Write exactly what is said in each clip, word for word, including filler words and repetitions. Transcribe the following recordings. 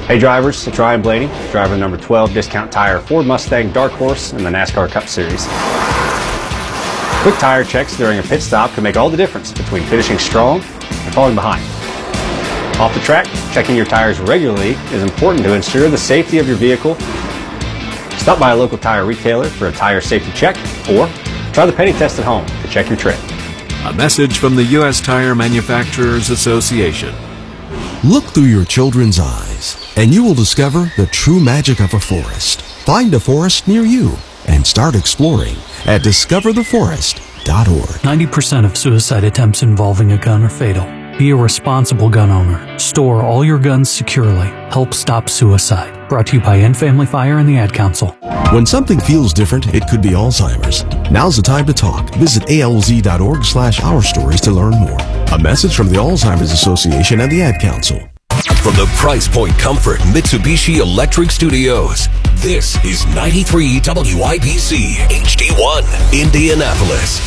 Hey drivers, it's Ryan Blaney, driver number twelve Discount Tire Ford Mustang Dark Horse in the NASCAR Cup Series. Quick tire checks during a pit stop can make all the difference between finishing strong and falling behind. Off the track, checking your tires regularly is important to ensure the safety of your vehicle. Stop by a local tire retailer for a tire safety check, or try the penny test at home to check your tread. A message from the U S Tire Manufacturers Association. Look through your children's eyes, and you will discover the true magic of a forest. Find a forest near you and start exploring at discover the forest dot org. ninety percent of suicide attempts involving a gun are fatal. Be a responsible gun owner. Store all your guns securely. Help stop suicide. Brought to you by End Family Fire and the Ad Council. When something feels different, it could be Alzheimer's. Now's the time to talk. Visit A L Z dot org slash our stories to learn more. A message from the Alzheimer's Association and the Ad Council. From the Price Point Comfort Mitsubishi Electric Studios, this is ninety-three W I B C H D one, Indianapolis.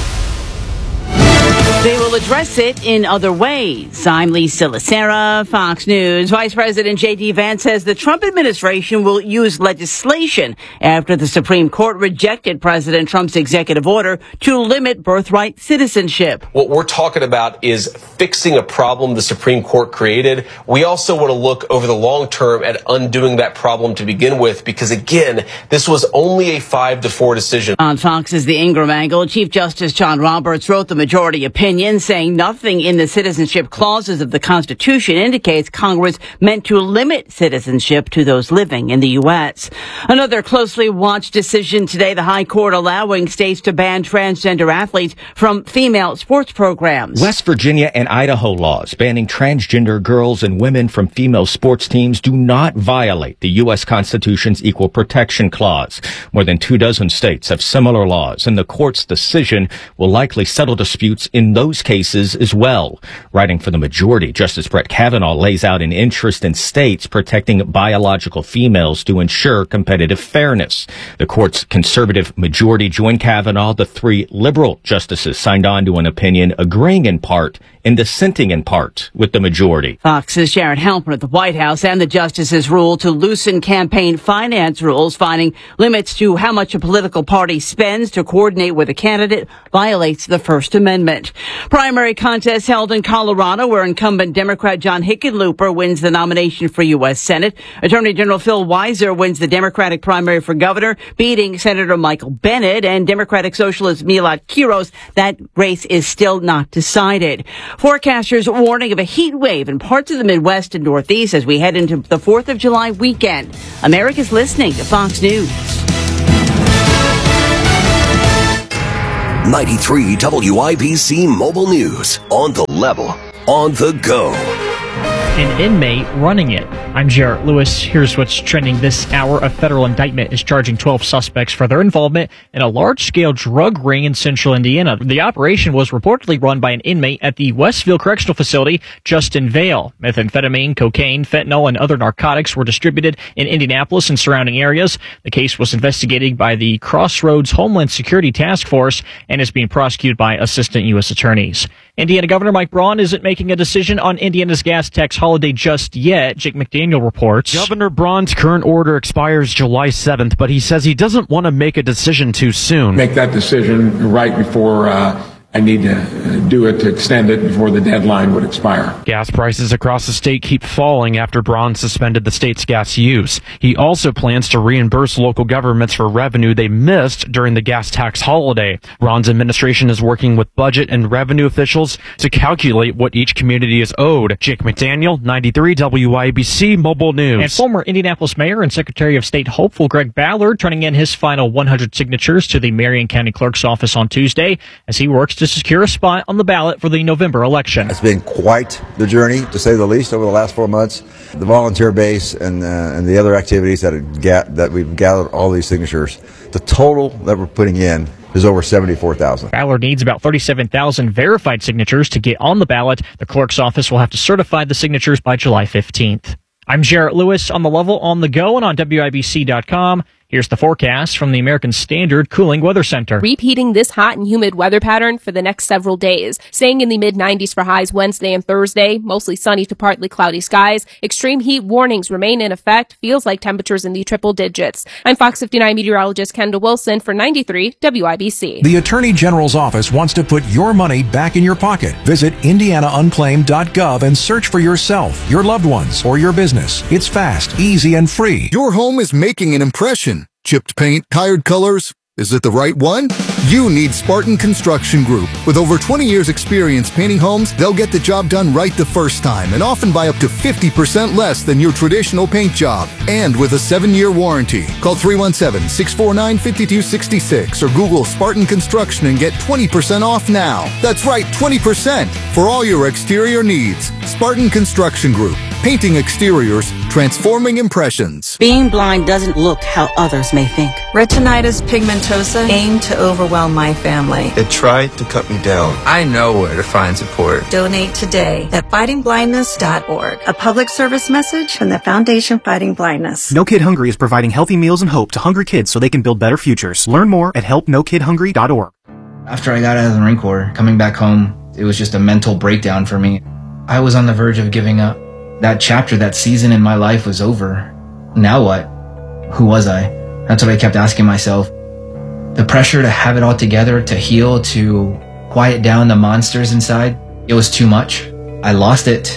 They will address it in other ways. I'm Lisa Lacera, Fox News. Vice President J D. Vance says the Trump administration will use legislation after the Supreme Court rejected President Trump's executive order to limit birthright citizenship. What we're talking about is fixing a problem the Supreme Court created. We also want to look over the long term at undoing that problem to begin with, because, again, this was only a five to four decision. On Fox's The Ingram Angle, Chief Justice John Roberts wrote the majority opinion, saying nothing in the citizenship clauses of the Constitution indicates Congress meant to limit citizenship to those living in the U S. Another closely watched decision today, the High Court allowing states to ban transgender athletes from female sports programs. West Virginia and Idaho laws banning transgender girls and women from female sports teams do not violate the U S Constitution's Equal Protection Clause. More than two dozen states have similar laws, and the court's decision will likely settle disputes in those cases as well. Writing for the majority, Justice Brett Kavanaugh lays out an interest in states protecting biological females to ensure competitive fairness. The court's conservative majority joined Kavanaugh. The three liberal justices signed on to an opinion agreeing in part and dissenting in part with the majority. Fox's Sharon Halpern at the White House and the justices ruled to loosen campaign finance rules, finding limits to how much a political party spends to coordinate with a candidate violates the First Amendment. Primary contest held in Colorado, where incumbent Democrat John Hickenlooper wins the nomination for U S Senate. Attorney General Phil Weiser wins the Democratic primary for governor, beating Senator Michael Bennet and Democratic Socialist Milad Quiros. That race is still not decided. Forecasters warning of a heat wave in parts of the Midwest and Northeast as we head into the fourth of July weekend. America's listening to Fox News. ninety-three W I B C Mobile News. On the level, on the go. An inmate running it. I'm Jarrett Lewis. Here's what's trending this hour. A federal indictment is charging twelve suspects for their involvement in a large-scale drug ring in central Indiana. The operation was reportedly run by an inmate at the Westville Correctional Facility, Justin Vale. Methamphetamine, cocaine, fentanyl, and other narcotics were distributed in Indianapolis and surrounding areas. The case was investigated by the Crossroads Homeland Security Task Force and is being prosecuted by assistant U S attorneys. Indiana Governor Mike Braun isn't making a decision on Indiana's gas tax holiday just yet. Jake McDaniel reports. Governor Braun's current order expires July seventh, but he says he doesn't want to make a decision too soon. Make that decision right before uh, I need to do it to extend it before the deadline would expire. Gas prices across the state keep falling after Braun suspended the state's gas use. He also plans to reimburse local governments for revenue they missed during the gas tax holiday. Braun's administration is working with budget and revenue officials to calculate what each community is owed. Jake McDaniel, ninety-three W I B C Mobile News. And former Indianapolis Mayor and Secretary of State hopeful Greg Ballard turning in his final one hundred signatures to the Marion County Clerk's office on Tuesday as he works to secure a spot on the ballot for the November election. It's been quite the journey, to say the least, over the last four months. The volunteer base and uh, and the other activities that have ga- that we've gathered all these signatures, the total that we're putting in is over seventy-four thousand. Ballard needs about thirty-seven thousand verified signatures to get on the ballot. The clerk's office will have to certify the signatures by July fifteenth. I'm Jarrett Lewis on the level, on the go, and on W I B C dot com. Here's the forecast from the American Standard Cooling Weather Center. Repeating this hot and humid weather pattern for the next several days. Staying in the mid nineties for highs Wednesday and Thursday. Mostly sunny to partly cloudy skies. Extreme heat warnings remain in effect. Feels like temperatures in the triple digits. I'm Fox fifty-nine meteorologist Kendall Wilson for ninety-three W I B C. The Attorney General's office wants to put your money back in your pocket. Visit indiana unclaimed dot gov and search for yourself, your loved ones, or your business. It's fast, easy, and free. Your home is making an impression. Chipped paint, tired colors. Is it the right one? You need Spartan Construction Group. With over twenty years experience painting homes, they'll get the job done right the first time and often by up to fifty percent less than your traditional paint job. And with a seven-year warranty. Call three one seven, six four nine, five two six six or Google Spartan Construction and get twenty percent off now. That's right, twenty percent for all your exterior needs. Spartan Construction Group. Painting exteriors, transforming impressions. Being blind doesn't look how others may think. Retinitis pigmentosa aimed to overwhelm my family. It tried to cut me down. I know where to find support. Donate today at fighting blindness dot org. A public service message from the Foundation Fighting Blindness. No Kid Hungry is providing healthy meals and hope to hungry kids so they can build better futures. Learn more at help no kid hungry dot org. After I got out of the Marine Corps, coming back home, it was just a mental breakdown for me. I was on the verge of giving up. That chapter, that season in my life was over. Now what? Who was I? That's what I kept asking myself. The pressure to have it all together, to heal, to quiet down the monsters inside, it was too much. I lost it.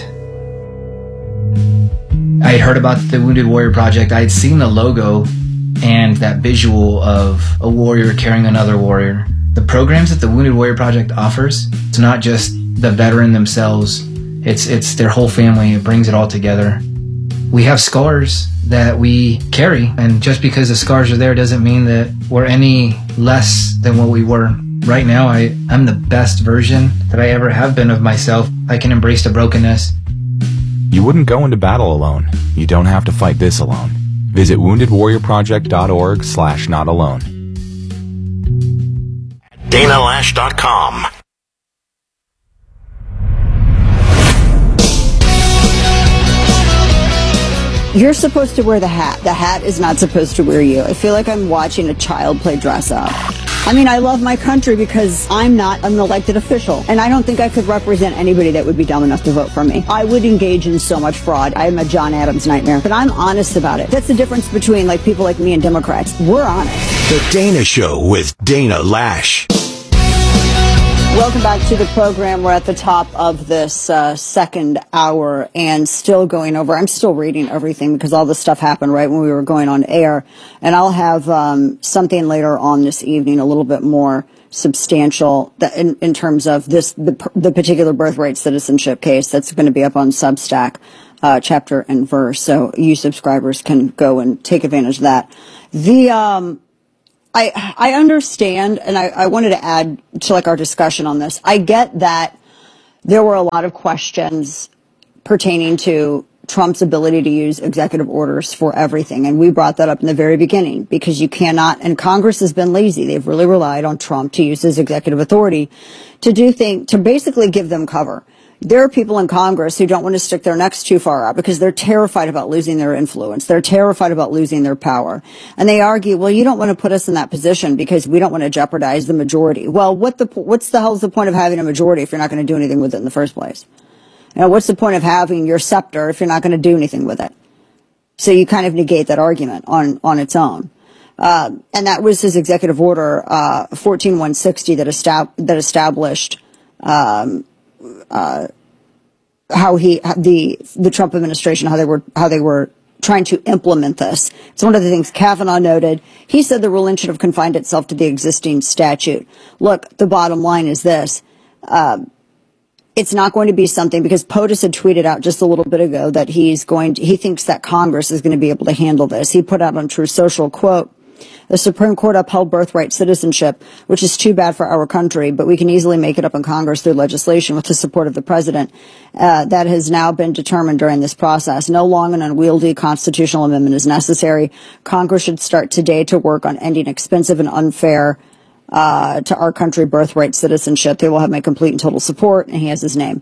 I had heard about the Wounded Warrior Project. I had seen the logo and that visual of a warrior carrying another warrior. The programs that the Wounded Warrior Project offers, it's not just the veteran themselves. It's it's their whole family. It brings it all together. We have scars that we carry, and just because the scars are there doesn't mean that we're any less than what we were. Right now, I, I'm the best version that I ever have been of myself. I can embrace the brokenness. You wouldn't go into battle alone. You don't have to fight this alone. Visit wounded warrior project dot org slash not alone. Dana Lash dot com. You're supposed to wear the hat. The hat is not supposed to wear you. I feel like I'm watching a child play dress up. I mean, I love my country because I'm not an elected official, and I don't think I could represent anybody that would be dumb enough to vote for me. I would engage in so much fraud. I am a John Adams nightmare, but I'm honest about it. That's the difference between like people like me and Democrats. We're honest. The Dana Show with Dana Lash. Welcome back to the program. We're at the top of this uh, second hour and still going over. I'm still reading everything because all this stuff happened right when we were going on air. And I'll have um, something later on this evening, a little bit more substantial that in, in terms of this, the, the particular birthright citizenship case that's going to be up on Substack, uh, chapter and verse. So you subscribers can go and take advantage of that. The, um, I, I understand, and I, I wanted to add to like our discussion on this. I get that there were a lot of questions pertaining to Trump's ability to use executive orders for everything. And we brought that up in the very beginning because you cannot, and Congress has been lazy. They've really relied on Trump to use his executive authority to do things, to basically give them cover. There are people in Congress who don't want to stick their necks too far out because they're terrified about losing their influence. They're terrified about losing their power. And they argue, well, you don't want to put us in that position because we don't want to jeopardize the majority. Well, what the, what's the hell's the point of having a majority if you're not going to do anything with it in the first place? You know, what's the point of having your scepter if you're not going to do anything with it? So you kind of negate that argument on, on its own. Uh, and that was his executive order, uh, fourteen one sixty that, estab- that established, um, Uh, how he, the, the Trump administration, how they were, how they were trying to implement this. It's one of the things Kavanaugh noted. He said the ruling should have confined itself to the existing statute. Look, the bottom line is this. Um, it's not going to be something, because POTUS had tweeted out just a little bit ago that he's going to, he thinks that Congress is going to be able to handle this. He put out on True Social, quote, "The Supreme Court upheld birthright citizenship, which is too bad for our country, but we can easily make it up in Congress through legislation with the support of the president. Uh, that has now been determined during this process. No long and unwieldy constitutional amendment is necessary. Congress should start today to work on ending expensive and unfair uh, to our country birthright citizenship. They will have my complete and total support," and he has his name.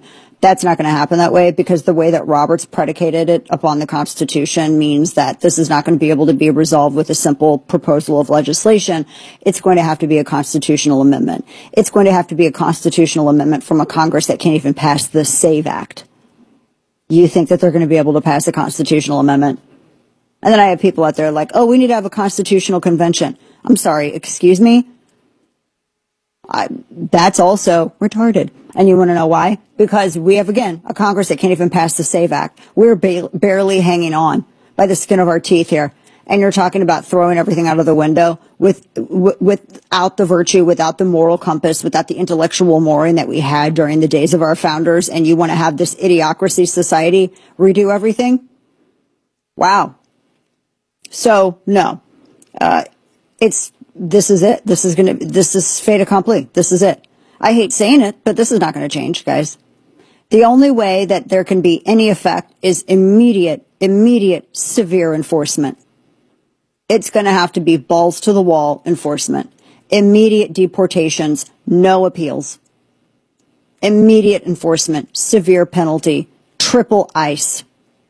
That's not going to happen that way, because the way that Roberts predicated it upon the Constitution means that this is not going to be able to be resolved with a simple proposal of legislation. It's going to have to be a constitutional amendment. It's going to have to be a constitutional amendment from a Congress that can't even pass the SAVE Act. You think that they're going to be able to pass a constitutional amendment? And then I have people out there like, oh, we need to have a constitutional convention. I'm sorry, excuse me? I, that's also retarded. And you want to know why? Because we have, again, a Congress that can't even pass the SAVE Act. We're ba- barely hanging on by the skin of our teeth here. And you're talking about throwing everything out of the window with, w- without the virtue, without the moral compass, without the intellectual mooring that we had during the days of our founders. And you want to have this idiocracy society redo everything? Wow. So, no. Uh, it's, this is it. This is going to, this is fait accompli. This is it. I hate saying it, but this is not going to change, guys. The only way that there can be any effect is immediate, immediate, severe enforcement. It's going to have to be balls to the wall enforcement. Immediate deportations, no appeals. Immediate enforcement, severe penalty, triple ICE.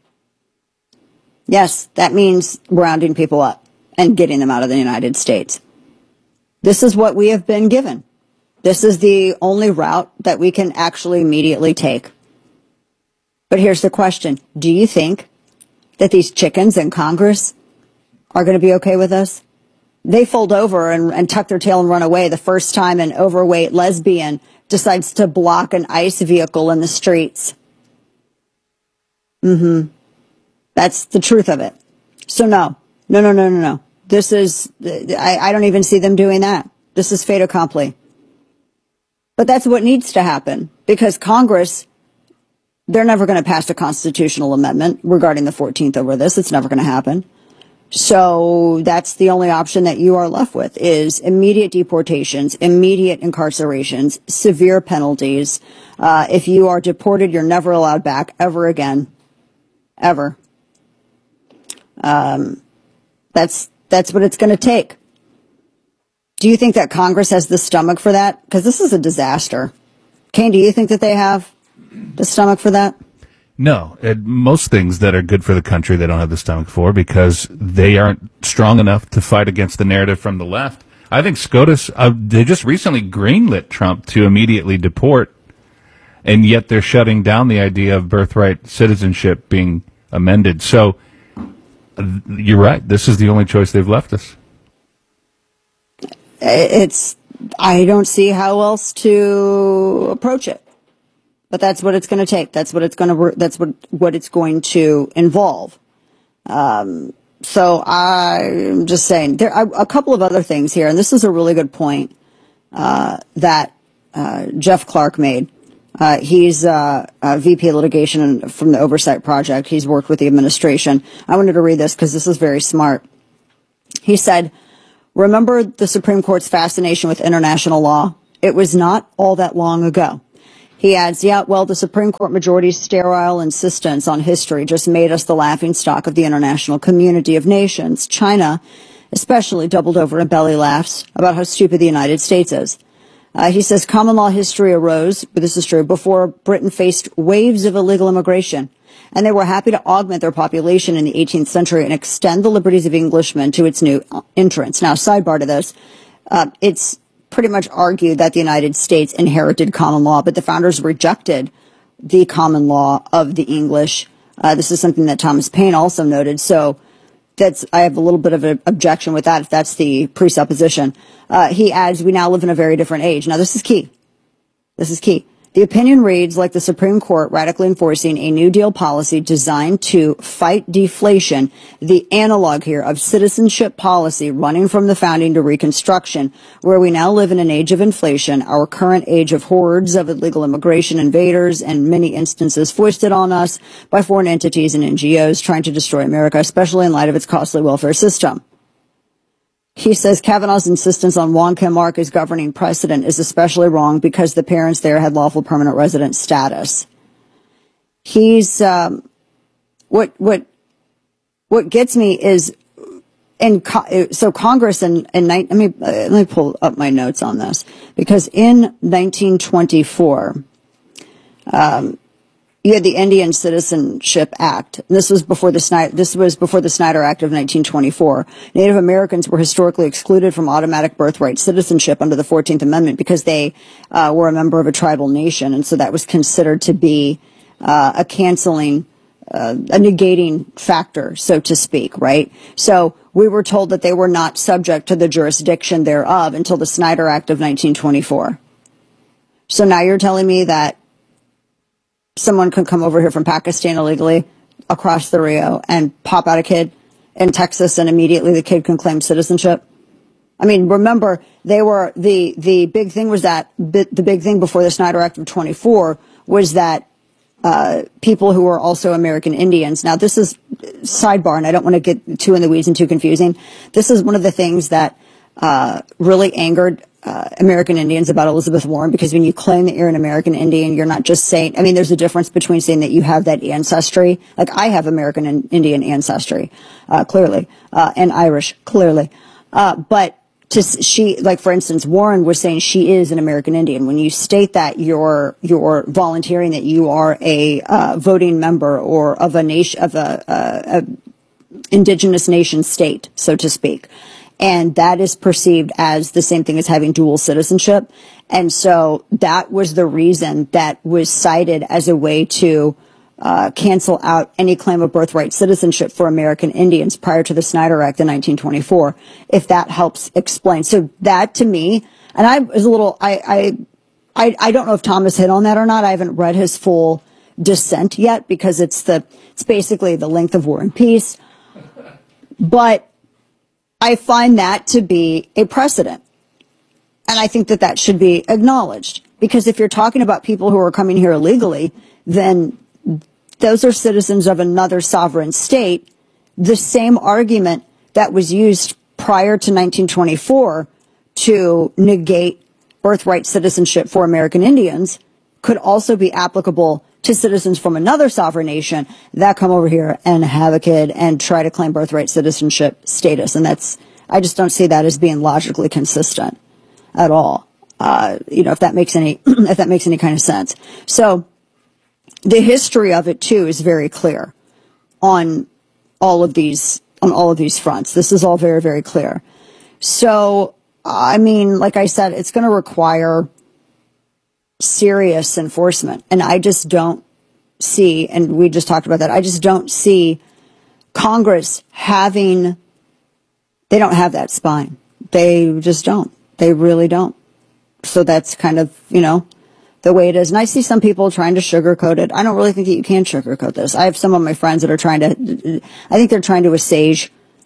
Yes, that means rounding people up and getting them out of the United States. This is what we have been given. This is the only route that we can actually immediately take. But here's the question. Do you think that these chickens in Congress are going to be okay with us? They fold over and, and tuck their tail and run away the first time an overweight lesbian decides to block an ICE vehicle in the streets. Mm-hmm. That's the truth of it. So no, no, no, no, no, no. This is, I, I don't even see them doing that. This is fait accompli. But that's what needs to happen, because Congress, they're never going to pass a constitutional amendment regarding the fourteenth over this. It's never going to happen. So that's the only option that you are left with, is immediate deportations, immediate incarcerations, severe penalties. Uh, if you are deported, you're never allowed back ever again. Ever. Um, that's, that's what it's going to take. Do you think that Congress has the stomach for that? Because this is a disaster. Kane, do you think that they have the stomach for that? No. It, most things that are good for the country, they don't have the stomach for, because they aren't strong enough to fight against the narrative from the left. I think SCOTUS, uh, they just recently greenlit Trump to immediately deport, and yet they're shutting down the idea of birthright citizenship being amended. So uh, you're right. This is the only choice they've left us. It's, I don't see how else to approach it, but that's what it's going to take. That's what it's going to, that's what, what it's going to involve. Um, so I'm just saying there are a couple of other things here, and this is a really good point, uh, that, uh, Jeff Clark made. Uh, he's, uh, a V P of litigation from the Oversight Project. He's worked with the administration. I wanted to read this because this is very smart. He said, remember the Supreme Court's fascination with international law? It was not all that long ago. He adds, yeah, well, the Supreme Court majority's sterile insistence on history just made us the laughingstock of the international community of nations. China especially doubled over in belly laughs about how stupid the United States is. Uh, he says common law history arose, but this is true, before Britain faced waves of illegal immigration. And they were happy to augment their population in the eighteenth century and extend the liberties of Englishmen to its new entrants. Now, sidebar to this, uh, it's pretty much argued that the United States inherited common law, but the founders rejected the common law of the English. Uh, this is something that Thomas Paine also noted. So that's, I have a little bit of an objection with that, if that's the presupposition. Uh, he adds, we now live in a very different age. Now, this is key. This is key. The opinion reads like the Supreme Court radically enforcing a New Deal policy designed to fight deflation, the analog here of citizenship policy running from the founding to Reconstruction, where we now live in an age of inflation, our current age of hordes of illegal immigration invaders, and many instances foisted on us by foreign entities and N G Os trying to destroy America, especially in light of its costly welfare system. He says Kavanaugh's insistence on Wong Kim Ark as governing precedent is especially wrong because the parents there had lawful permanent resident status. He's, um, what, what, what gets me is, in, so Congress in, in, let me, uh, let me pull up my notes on this, because in nineteen twenty-four, um, you had the Indian Citizenship Act. And this was before the Snyder, this was before the Snyder Act of nineteen twenty-four. Native Americans were historically excluded from automatic birthright citizenship under the fourteenth Amendment because they uh, were a member of a tribal nation. And so that was considered to be uh, a canceling, uh, a negating factor, so to speak, right? So we were told that they were not subject to the jurisdiction thereof until the Snyder Act of nineteen twenty-four. So now you're telling me that someone could come over here from Pakistan illegally across the Rio and pop out a kid in Texas and immediately the kid can claim citizenship? I mean, remember, they were, the, the big thing was that, the big thing before the Snyder Act of twenty-four was that uh, people who were also American Indians. Now, this is sidebar, and I don't want to get too in the weeds and too confusing. This is one of the things that uh, really angered Uh, American Indians about Elizabeth Warren, because when you claim that you're an American Indian, you're not just saying, I mean, there's a difference between saying that you have that ancestry, like I have American and Indian ancestry, uh, clearly, uh, and Irish, clearly. Uh, but to, she, like for instance, Warren was saying she is an American Indian. When you state that, you're, you're volunteering that you are a, uh, voting member or of a nation, of a, a, a indigenous nation state, so to speak. And that is perceived as the same thing as having dual citizenship. And so that was the reason that was cited as a way to uh, cancel out any claim of birthright citizenship for American Indians prior to the Snyder Act in nineteen twenty-four, if that helps explain. So that to me, and I was a little, I, I, I, I don't know if Thomas hit on that or not. I haven't read his full dissent yet because it's the, it's basically the length of War and Peace. But I find that to be a precedent. And I think that that should be acknowledged. Because if you're talking about people who are coming here illegally, then those are citizens of another sovereign state. The same argument that was used prior to nineteen twenty-four to negate birthright citizenship for American Indians could also be applicable to citizens from another sovereign nation that come over here and have a kid and try to claim birthright citizenship status. And that's, I just don't see that as being logically consistent at all. Uh, you know, if that makes any, if that makes any kind of sense. So the history of it too is very clear on all of these, on all of these fronts. This is all very, very clear. So, I mean, like I said, it's going to require serious enforcement. And I just don't see, and we just talked about that, I just don't see Congress having, they don't have that spine. They just don't. They really don't. So that's kind of, you know, the way it is. And I see some people trying to sugarcoat it. I don't really think that you can sugarcoat this. I have some of my friends that are trying to, I think they're trying to assuage,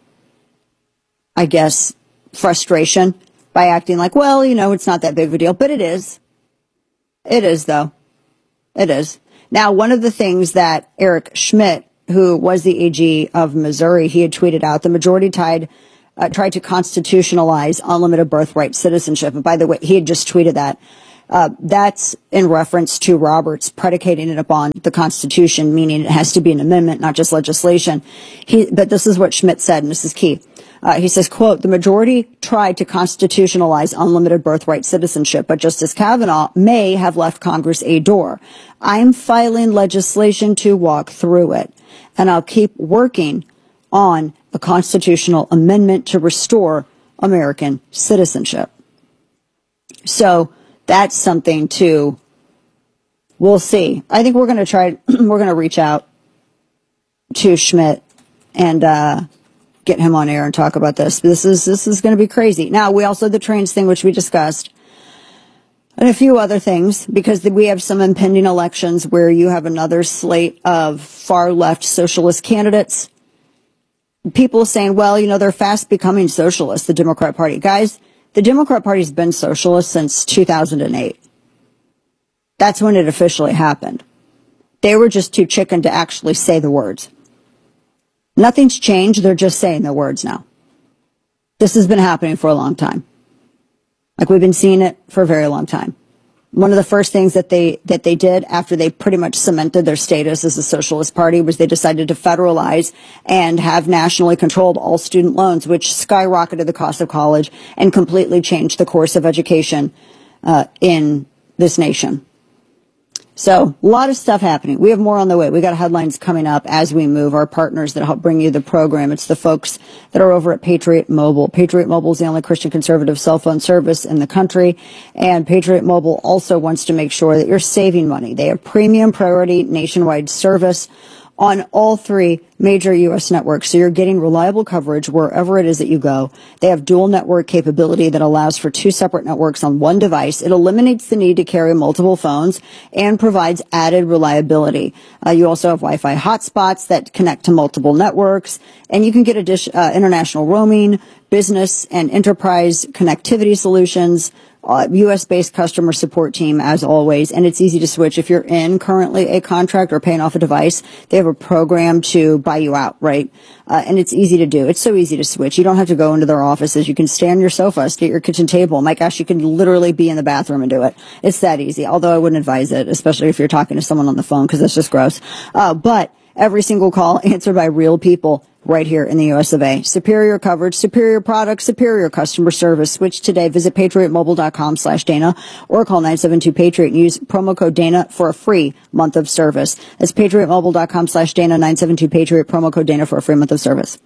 I guess, frustration by acting like, well, you know, it's not that big of a deal. But it is. It is, though. It is. Now, one of the things that Eric Schmidt, who was the A G of Missouri, he had tweeted out, the majority tied, uh, tried to constitutionalize unlimited birthright citizenship. And by the way, he had just tweeted that. Uh, that's in reference to Roberts predicating it upon the Constitution, meaning it has to be an amendment, not just legislation. He, but this is what Schmidt said, and this is key. Uh, he says, quote, the majority tried to constitutionalize unlimited birthright citizenship, but Justice Kavanaugh may have left Congress a door. I'm filing legislation to walk through it, and I'll keep working on a constitutional amendment to restore American citizenship. So that's something to, we'll see. I think we're going to try, we're going to reach out to Schmidt and, uh, get him on air and talk about this. This is, this is going to be crazy. Now, we also, the trains thing, which we discussed, and a few other things, because we have some impending elections where you have another slate of far left socialist candidates. People saying, well, you know, they're fast becoming socialists, the Democrat Party. Guys, the Democrat Party's been socialist since two thousand eight. That's when it officially happened. They were just too chicken to actually say the words. Nothing's changed. They're just saying the words now. This has been happening for a long time. Like, we've been seeing it for a very long time. One of the first things that they, that they did after they pretty much cemented their status as a socialist party was they decided to federalize and have nationally controlled all student loans, which skyrocketed the cost of college and completely changed the course of education uh, in this nation. So a lot of stuff happening. We have more on the way. We got headlines coming up as we move. Our partners that help bring you the program. It's the folks that are over at Patriot Mobile. Patriot Mobile is the only Christian conservative cell phone service in the country. And Patriot Mobile also wants to make sure that you're saving money. They have premium priority nationwide service on all three major U S networks. So you're getting reliable coverage wherever it is that you go. They have dual network capability that allows for two separate networks on one device. It eliminates the need to carry multiple phones and provides added reliability. Uh, you also have Wi-Fi hotspots that connect to multiple networks, and you can get addition, uh, international roaming, business and enterprise connectivity solutions, Uh, U S-based customer support team, as always, and it's easy to switch. If you're in currently a contract or paying off a device, they have a program to buy you out, right? Uh, and it's easy to do. It's so easy to switch. You don't have to go into their offices. You can stay on your sofa, stay at your kitchen table. My gosh, you can literally be in the bathroom and do it. It's that easy, although I wouldn't advise it, especially if you're talking to someone on the phone, because that's just gross. Uh, but every single call answered by real people right here in the U S of A. Superior coverage, superior products, superior customer service. Switch today. Visit patriotmobile.com slash Dana or call nine seven two Patriot and use promo code Dana for a free month of service. That's patriotmobile.com slash Dana, nine seven two Patriot, promo code Dana for a free month of service.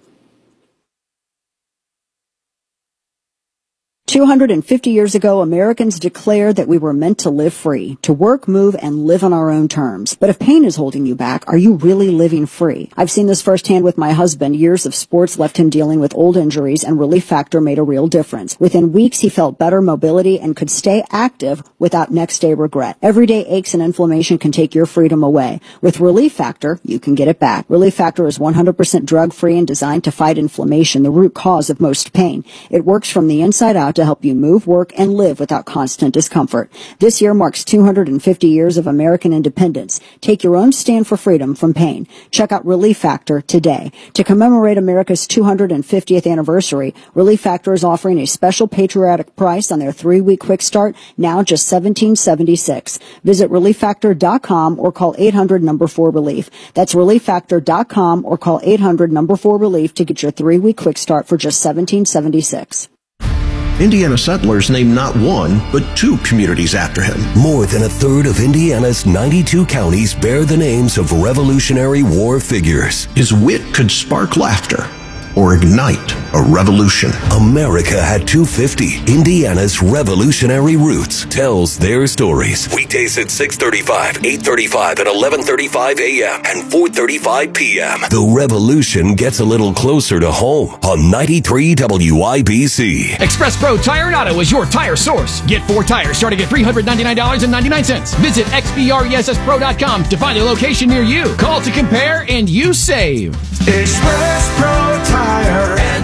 two hundred fifty years ago, Americans declared that we were meant to live free, to work, move, and live on our own terms. But if pain is holding you back, are you really living free? I've seen this firsthand with my husband. Years of sports left him dealing with old injuries, and Relief Factor made a real difference. Within weeks, he felt better mobility and could stay active without next-day regret. Everyday aches and inflammation can take your freedom away. With Relief Factor, you can get it back. Relief Factor is one hundred percent drug-free and designed to fight inflammation, the root cause of most pain. It works from the inside out to help you move, work, and live without constant discomfort. This year marks two hundred fifty years of American independence. Take your own stand for freedom from pain. Check out Relief Factor today. To commemorate America's two hundred fiftieth anniversary, Relief Factor is offering a special patriotic price on their three-week quick start, now just seventeen seventy-six. Visit relief factor dot com or call eight hundred number four relief. That's relief factor dot com or call eight hundred number four relief to get your three-week quick start for just seventeen seventy-six. Indiana settlers named not one, but two communities after him. More than a third of Indiana's ninety-two counties bear the names of Revolutionary War figures. His wit could spark laughter or ignite a revolution. America had two fifty. Indiana's revolutionary roots tells their stories. Weekdays at six thirty-five, eight thirty-five, and eleven thirty-five a.m. and four thirty-five p.m. The revolution gets a little closer to home on ninety-three W I B C. Express Pro Tire and Auto is your tire source. Get four tires starting at three hundred ninety-nine dollars and ninety-nine cents. Visit x p r e s s pro dot com to find a location near you. Call to compare and you save. Express Pro Tire and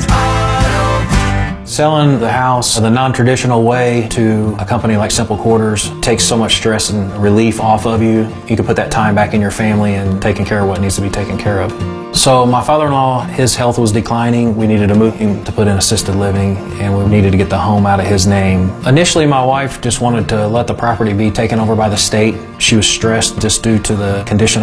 Auto. Selling the house the non-traditional way to a company like Simple Quarters takes so much stress and relief off of you. You can put that time back in your family and taking care of what needs to be taken care of. So my father-in-law, his health was declining. We needed to move him to put in assisted living, and we needed to get the home out of his name. Initially, my wife just wanted to let the property be taken over by the state. She was stressed just due to the condition